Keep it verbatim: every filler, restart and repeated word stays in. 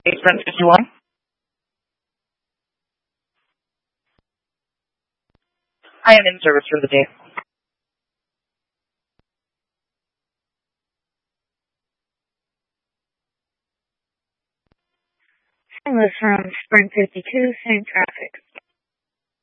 Hey, Sprint fifty-one. I am in service for the day. Liz from Sprint fifty-two, same traffic.